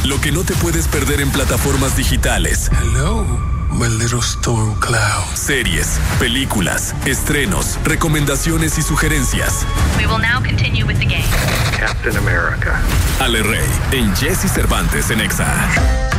Lo que no te puedes perder en plataformas digitales. Hello, my little storm cloud. Series, películas, estrenos, recomendaciones y sugerencias. We will now continue with the game. Captain America. Ale Rey, en Jesse Cervantes en Exa.